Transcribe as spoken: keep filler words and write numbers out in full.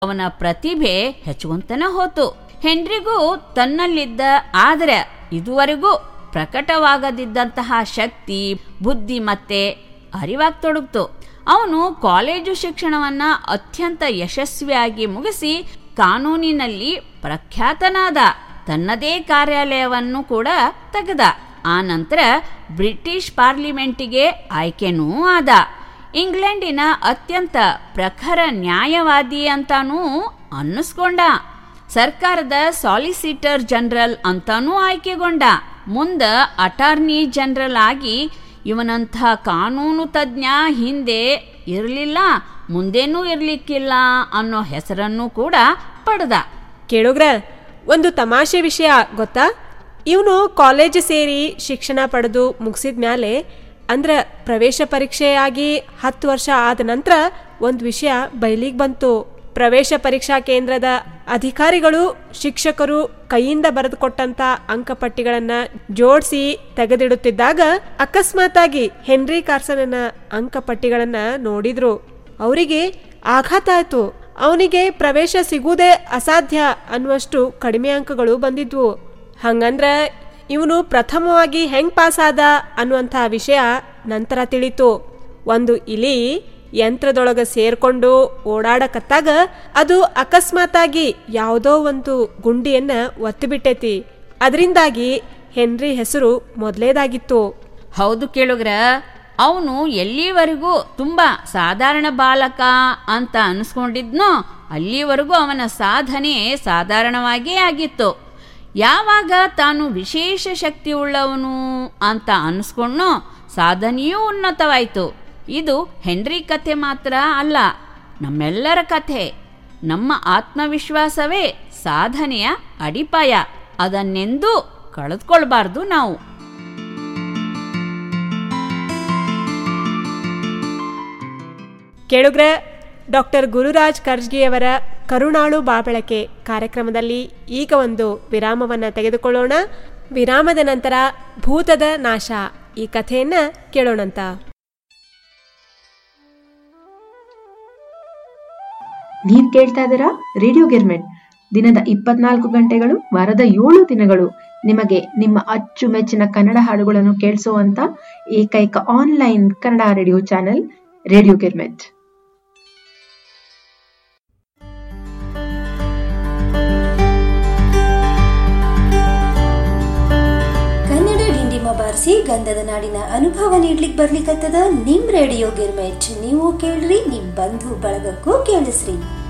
ಅವನ ಪ್ರತಿಭೆ ಹೆಚ್ಚುವಂತನ ಹೋತು. ಹೆನ್ರಿಗೂ ತನ್ನಲ್ಲಿದ್ದ ಆದರೆ ಇದುವರೆಗೂ ಪ್ರಕಟವಾಗದಿದ್ದಂತಹ ಶಕ್ತಿ, ಬುದ್ಧಿ ಮತ್ತೆ ಅರಿವಾಗ್ತೊಡಗ್ತು. ಅವನು ಕಾಲೇಜು ಶಿಕ್ಷಣವನ್ನ ಅತ್ಯಂತ ಯಶಸ್ವಿಯಾಗಿ ಮುಗಿಸಿ ಕಾನೂನಿನಲ್ಲಿ ಪ್ರಖ್ಯಾತನಾದ. ತನ್ನದೇ ಕಾರ್ಯಾಲಯವನ್ನು ಕೂಡ ತೆಗೆದ. ಆ ನಂತರ ಬ್ರಿಟಿಷ್ ಪಾರ್ಲಿಮೆಂಟಿಗೆ ಆಯ್ಕೆನೂ ಆದ. ಇಂಗ್ಲೆಂಡಿನ ಅತ್ಯಂತ ಪ್ರಖರ ನ್ಯಾಯವಾದಿ ಅಂತಾನೂ ಅನ್ನಿಸ್ಕೊಂಡ. ಸರ್ಕಾರದ ಸಾಲಿಸಿಟರ್ ಜನರಲ್ ಅಂತಾನೂ ಆಯ್ಕೆಗೊಂಡ. ಮುಂದ ಅಟಾರ್ನಿ ಜನರಲ್ ಆಗಿ ಇವನಂಥ ಕಾನೂನು ತಜ್ಞ ಹಿಂದೆ ಇರಲಿಲ್ಲ, ಮುಂದೇನೂ ಇರಲಿಕ್ಕಿಲ್ಲ ಅನ್ನೋ ಹೆಸರನ್ನು ಕೂಡ ಪಡೆದ. ಕೇಳುಗ್ರ, ಒಂದು ತಮಾಷೆ ವಿಷಯ ಗೊತ್ತಾ? ಇವನು ಕಾಲೇಜ್ ಸೇರಿ ಶಿಕ್ಷಣ ಪಡೆದು ಮುಗಿಸಿದ ಮ್ಯಾಲೆ ಅಂದ್ರೆ ಪ್ರವೇಶ ಪರೀಕ್ಷೆಯಾಗಿ ಹತ್ತು ವರ್ಷ ಆದ ನಂತರ ಒಂದು ವಿಷಯ ಬಯಲಿಗೆ ಬಂತು. ಪ್ರವೇಶ ಪರೀಕ್ಷಾ ಕೇಂದ್ರದ ಅಧಿಕಾರಿಗಳು ಶಿಕ್ಷಕರು ಕೈಯಿಂದ ಬರೆದುಕೊಟ್ಟಂತ ಅಂಕಪಟ್ಟಿಗಳನ್ನ ಜೋಡಿಸಿ ತೆಗೆದಿಡುತ್ತಿದ್ದಾಗ ಅಕಸ್ಮಾತಾಗಿ ಹೆನ್ರಿ ಕಾರ್ಸನ್ನ ಅಂಕಪಟ್ಟಿಗಳನ್ನ ನೋಡಿದ್ರು. ಅವರಿಗೆ ಆಘಾತ ಆಯ್ತು. ಅವನಿಗೆ ಪ್ರವೇಶ ಸಿಗುವುದೇ ಅಸಾಧ್ಯ ಅನ್ನುವಷ್ಟು ಕಡಿಮೆ ಅಂಕಗಳು ಬಂದಿದ್ವು. ಹಂಗಂದ್ರ ಇವನು ಪ್ರಥಮವಾಗಿ ಹೆಂಗ್ ಪಾಸ್ ಆದ ಅನ್ನುವಂಥ ವಿಷಯ ನಂತರ ತಿಳಿತು. ಒಂದು ಇಲಿ ಯಂತ್ರದೊಳಗ ಸೇರ್ಕೊಂಡು ಓಡಾಡಕತ್ತಾಗ ಅದು ಅಕಸ್ಮಾತಾಗಿ ಯಾವುದೋ ಒಂದು ಗುಂಡಿಯನ್ನ ಒತ್ತಿಬಿಟ್ಟೈತಿ. ಅದರಿಂದಾಗಿ ಹೆನ್ರಿ ಹೆಸರು ಮೊದಲೇದಾಗಿತ್ತು. ಹೌದು ಕೇಳುಗ್ರ, ಅವನು ಎಲ್ಲಿವರೆಗೂ ತುಂಬಾ ಸಾಧಾರಣ ಬಾಲಕ ಅಂತ ಅನಿಸ್ಕೊಂಡಿದ್ನೋ ಅಲ್ಲಿವರೆಗೂ ಅವನ ಸಾಧನೆ ಸಾಧಾರಣವಾಗೇ ಆಗಿತ್ತು. ಯಾವಾಗ ತಾನು ವಿಶೇಷ ಶಕ್ತಿ ಉಳ್ಳವನು ಅಂತ ಅನಿಸ್ಕೊಂಡ್ನೋ ಸಾಧನೆಯೂ ಉನ್ನತವಾಯಿತು. ಇದು ಹೆನ್ರಿ ಕಥೆ ಮಾತ್ರ ಅಲ್ಲ, ನಮ್ಮೆಲ್ಲರ ಕಥೆ. ನಮ್ಮ ಆತ್ಮವಿಶ್ವಾಸವೇ ಸಾಧನೆಯ ಅಡಿಪಾಯ. ಅದನ್ನೆಂದೂ ಕಳೆದುಕೊಳ್ಬಾರ್ದು ನಾವು. ಕೇಳುಗ್ರೆ, ಡಾಕ್ಟರ್ ಗುರುರಾಜ್ ಕರ್ಜ್ಗಿಯವರ ಕರುಣಾಳು ಬಾಬಳಕೆ ಕಾರ್ಯಕ್ರಮದಲ್ಲಿ ಈಗ ಒಂದು ವಿರಾಮವನ್ನು ತೆಗೆದುಕೊಳ್ಳೋಣ. ವಿರಾಮದ ನಂತರ ಭೂತದ ನಾಶ ಈ ಕಥೆಯನ್ನ ಕೇಳೋಣಂತ. ನೀವ್ ಕೇಳ್ತಾ ಇದ್ದೀರಾ ರೇಡಿಯೋ ಗಿರ್ಮೆಟ್. ದಿನದ ಇಪ್ಪತ್ನಾಲ್ಕು ಗಂಟೆಗಳು ವಾರದ ಏಳು ದಿನಗಳು ನಿಮಗೆ ನಿಮ್ಮ ಅಚ್ಚುಮೆಚ್ಚಿನ ಕನ್ನಡ ಹಾಡುಗಳನ್ನು ಕೇಳಿಸುವಂತ ಏಕೈಕ online Kannada radio channel radio Girmit. ಬಾರಿಸಿ ಗಂಧದ ನಾಡಿನ ಅನುಭವ ನೀಡ್ಲಿಕ್ಕೆ ಬರ್ಲಿಕ್ಕತ್ತದ ನಿಮ್ ರೇಡಿಯೋ ಗಿರ್ಮೆಟ್. ನೀವು ಕೇಳ್ರಿ, ನಿಮ್ ಬಂಧು ಬಳಗಕ್ಕೂ ಕೇಳಿಸ್ರಿ.